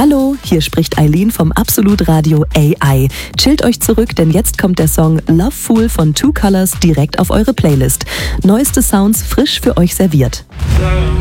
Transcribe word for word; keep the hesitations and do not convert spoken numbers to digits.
Hallo, hier spricht Eileen vom Absolut Radio A I. Chillt euch zurück, denn jetzt kommt der Song Love Fool von Two Colors direkt auf eure Playlist. Neueste Sounds frisch für euch serviert.